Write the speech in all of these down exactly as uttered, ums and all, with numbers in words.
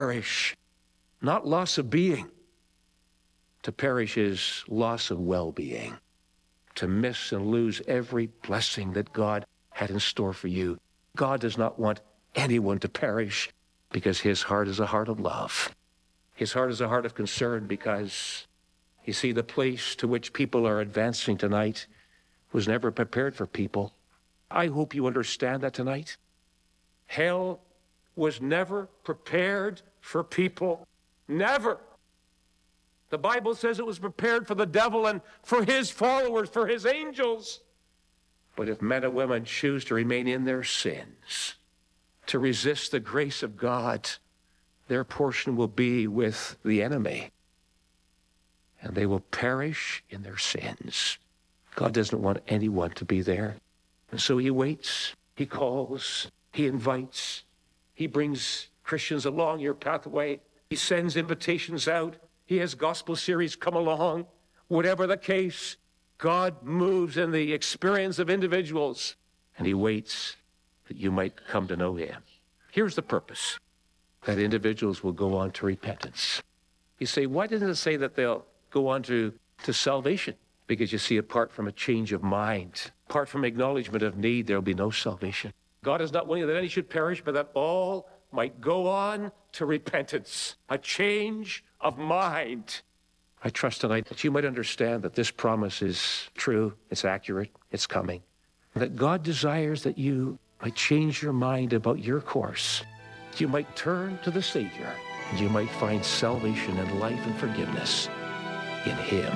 perish, not loss of being. To perish is loss of well-being. To miss and lose every blessing that God had in store for you. God does not want anyone to perish because his heart is a heart of love. His heart is a heart of concern because, you see, the place to which people are advancing tonight was never prepared for people. I hope you understand that tonight. Hell was never prepared for people. Never. The Bible says it was prepared for the devil and for his followers, for his angels. But if men and women choose to remain in their sins, to resist the grace of God, their portion will be with the enemy. And they will perish in their sins. God doesn't want anyone to be there. And so he waits, he calls, he invites, he brings Christians along your pathway. He sends invitations out. He has gospel series come along. Whatever the case, God moves in the experience of individuals, and he waits that you might come to know him. Here's the purpose, that individuals will go on to repentance. You say, why doesn't it say that they'll go on to, to salvation? Because you see, apart from a change of mind, apart from acknowledgement of need, there will be no salvation. God is not willing that any should perish, but that all might go on to repentance, a change of mind. I trust tonight that you might understand that this promise is true, it's accurate, it's coming. That God desires that you might change your mind about your course. You might turn to the Savior, and you might find salvation and life and forgiveness in him.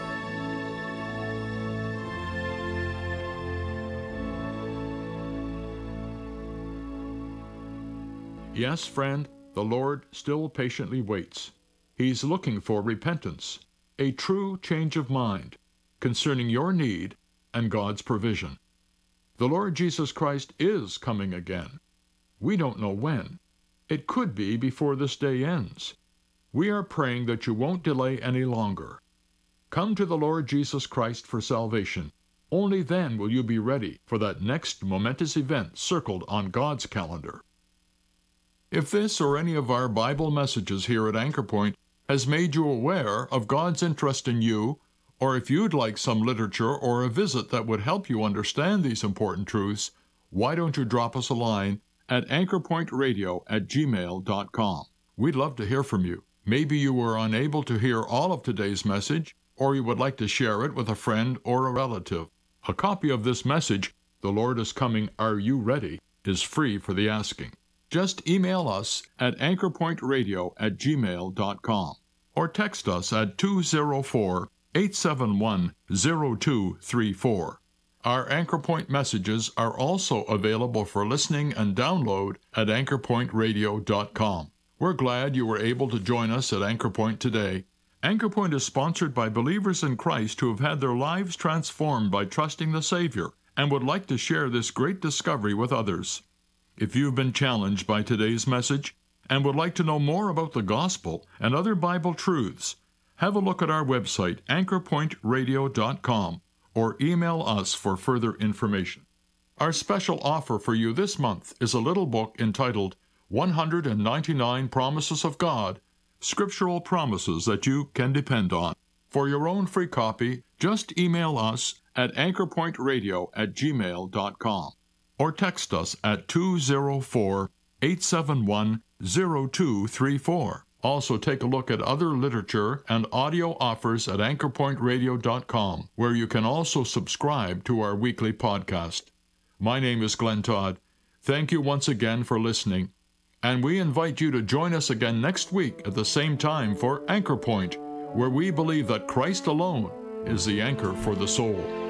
Yes, friend, the Lord still patiently waits. He's looking for repentance, a true change of mind concerning your need and God's provision. The Lord Jesus Christ is coming again. We don't know when. It could be before this day ends. We are praying that you won't delay any longer. Come to the Lord Jesus Christ for salvation. Only then will you be ready for that next momentous event circled on God's calendar. If this or any of our Bible messages here at Anchor Point has made you aware of God's interest in you, or if you'd like some literature or a visit that would help you understand these important truths, why don't you drop us a line at anchorpointradio at gmail dot com. We'd love to hear from you. Maybe you were unable to hear all of today's message, or you would like to share it with a friend or a relative. A copy of this message, The Lord is Coming, Are You Ready?, is free for the asking. Just email us at anchorpointradio at gmail dot com or text us at two oh four, eight seven one, oh two three four. Our Anchor Point messages are also available for listening and download at anchor point radio dot com. We're glad you were able to join us at Anchor Point today. Anchor Point is sponsored by believers in Christ who have had their lives transformed by trusting the Savior and would like to share this great discovery with others. If you've been challenged by today's message and would like to know more about the gospel and other Bible truths, have a look at our website, anchor point radio dot com, or email us for further information. Our special offer for you this month is a little book entitled one hundred ninety-nine Promises of God, Scriptural Promises That You Can Depend On. For your own free copy, just email us at anchorpointradio at gmail dot com. or text us at two oh four, eight seven one, oh two three four. Also, take a look at other literature and audio offers at anchor point radio dot com, where you can also subscribe to our weekly podcast. My name is Glenn Todd. Thank you once again for listening, and we invite you to join us again next week at the same time for Anchor Point, where we believe that Christ alone is the anchor for the soul.